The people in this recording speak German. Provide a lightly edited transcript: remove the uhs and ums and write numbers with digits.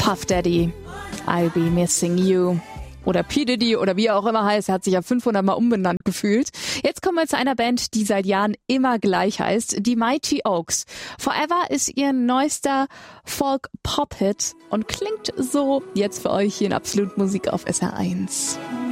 Puff Daddy, I'll Be Missing You. Oder P. Diddy oder wie er auch immer heißt. Er hat sich ja 500 Mal umbenannt gefühlt. Jetzt kommen wir zu einer Band, die seit Jahren immer gleich heißt. Die Mighty Oaks. Forever ist ihr neuester Folk-Pop-Hit und klingt so jetzt für euch hier in Absolut Musik auf SR1.